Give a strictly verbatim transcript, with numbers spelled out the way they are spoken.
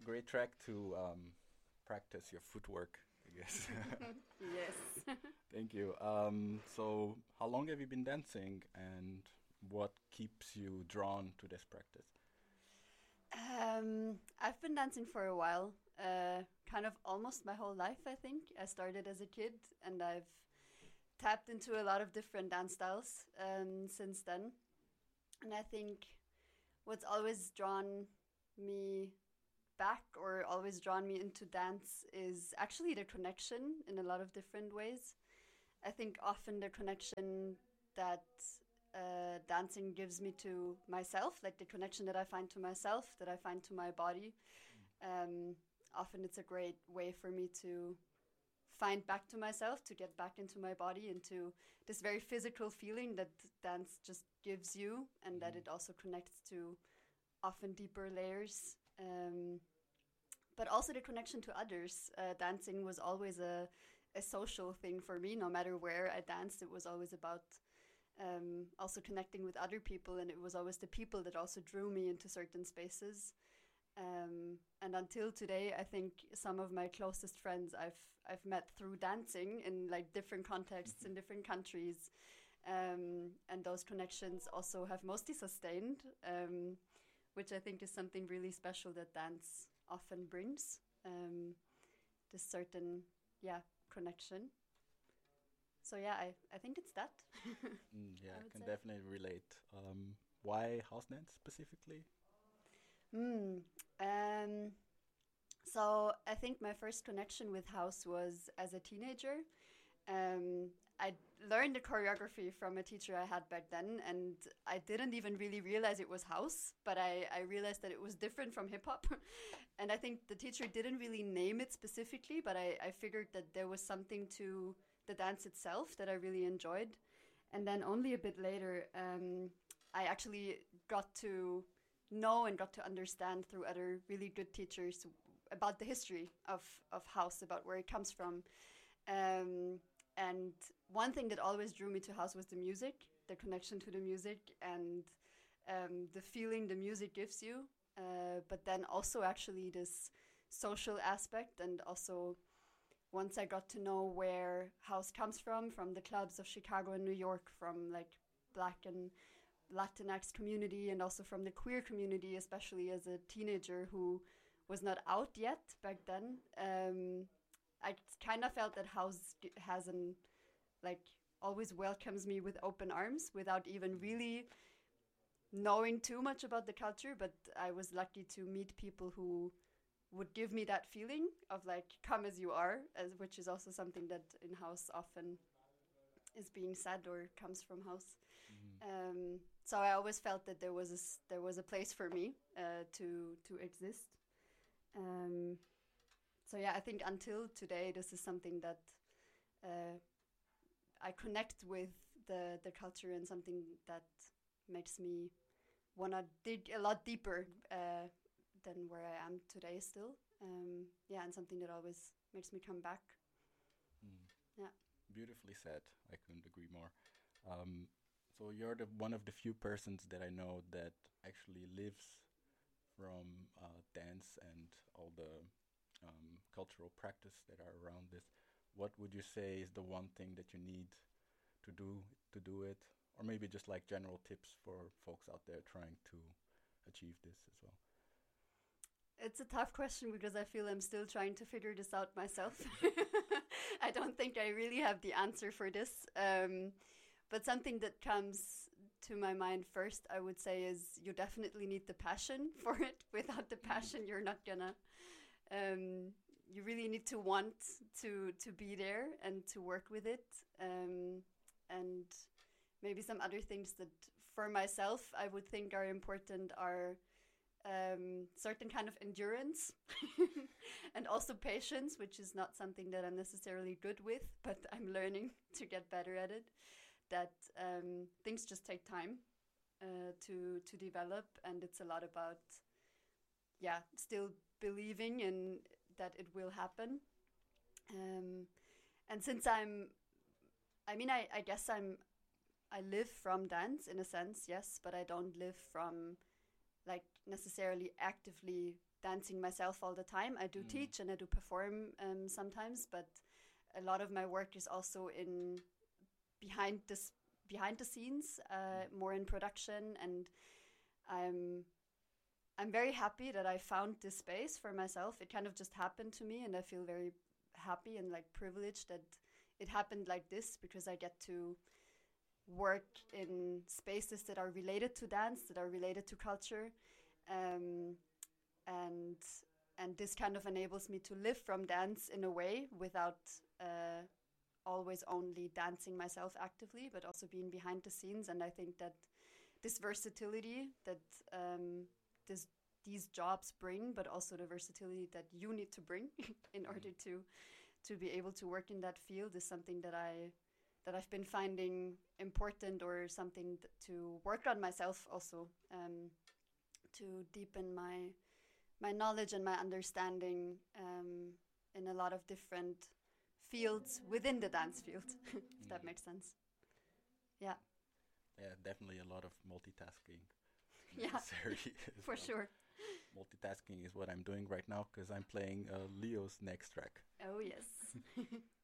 great track to um, practice your footwork, I guess. Yes. Thank you. Um, so, how long have you been dancing, and what keeps you drawn to this practice? Um, I've been dancing for a while, uh, kind of almost my whole life, I think. I started as a kid and I've tapped into a lot of different dance styles um, since then. And I think what's always drawn me back or always drawn me into dance is actually the connection in a lot of different ways. I think often the connection that uh, dancing gives me to myself, like the connection that I find to myself, that I find to my body. Um, often it's a great way for me to find back to myself, to get back into my body, into this very physical feeling that dance just gives you, and that it also connects to often deeper layers. Um, but also the connection to others. Uh, dancing was always a, a social thing for me. No matter where I danced, it was always about um, also connecting with other people, and it was always the people that also drew me into certain spaces. Um, and until today, I think some of my closest friends I've I've met through dancing in like different contexts in different countries, um, and those connections also have mostly sustained, um, which I think is something really special that dance often brings. Um, this certain yeah connection. So yeah, I, I think it's that. Mm, yeah, I I would can say. definitely relate. Um, why house dance specifically? Hmm. Um, so I think my first connection with house was as a teenager. Um, I learned the choreography from a teacher I had back then, and I didn't even really realize it was house, but I, I realized that it was different from hip hop. And I think the teacher didn't really name it specifically, but I, I figured that there was something to the dance itself that I really enjoyed. And then only a bit later, um, I actually got to know and got to understand through other really good teachers about the history of, of house, about where it comes from. Um, and one thing that always drew me to house was the music, the connection to the music, and um, the feeling the music gives you. Uh, but then also actually this social aspect, and also once I got to know where house comes from, from the clubs of Chicago and New York, from like Black and Latinx community, and also from the queer community, especially as a teenager who was not out yet back then. Um, I kind of felt that house has an like always welcomes me with open arms without even really knowing too much about the culture. But I was lucky to meet people who would give me that feeling of like come as you are, as which is also something that in house often is being said or comes from house. Mhm. Um, so I always felt that there was a, s- there was a place for me uh, to to exist. Um, so yeah, I think until today, this is something that uh, I connect with the the culture, and something that makes me wanna dig a lot deeper uh, than where I am today still. Um, yeah, and something that always makes me come back. Mm. Yeah. Beautifully said. I couldn't agree more. Um, so you're the one of the few persons that I know that actually lives from uh, dance and all the um, cultural practice that are around this. What would you say is the one thing that you need to do to do it, or maybe just like general tips for folks out there trying to achieve this as well? It's a tough question because I feel I'm still trying to figure this out myself. I don't think I really have the answer for this. Um, but something that comes to my mind first, I would say, is you definitely need the passion for it. Without the passion, you're not gonna. Um, you really need to want to to be there and to work with it. Um, and maybe some other things that, for myself, I would think are important are um, certain kind of endurance and also patience, which is not something that I'm necessarily good with, but I'm learning to get better at it. That um, things just take time uh, to to develop, and it's a lot about yeah, still believing in that it will happen. Um, and since I'm, I mean, I, I guess I'm, I live from dance in a sense, yes, but I don't live from like necessarily actively dancing myself all the time. I do Mm. teach and I do perform um, sometimes, but a lot of my work is also in behind this behind the scenes, uh, more in production, and I'm I'm very happy that I found this space for myself. It kind of just happened to me, and I feel very happy and like privileged that it happened like this, because I get to work in spaces that are related to dance, that are related to culture, um, and and this kind of enables me to live from dance in a way without uh, always only dancing myself actively, but also being behind the scenes. And I think that this versatility that um, this these jobs bring, but also the versatility that you need to bring in Mm. order to to be able to work in that field, is something that I that I've been finding important, or something th- to work on myself also, um, to deepen my my knowledge and my understanding um, in a lot of different fields within the dance field, if that Mm. makes sense. Yeah, Yeah, definitely a lot of multitasking yeah, necessary as for well. sure. Multitasking is what I'm doing right now because I'm playing uh, Leo's next track. Oh yes.